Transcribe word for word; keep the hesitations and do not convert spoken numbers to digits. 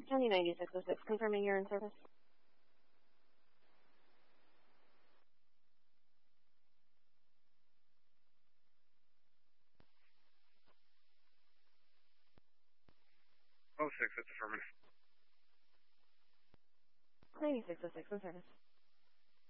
County ninety-six oh six, confirming you're in service. Oh six, it's affirmative. ninety-six oh six, in service.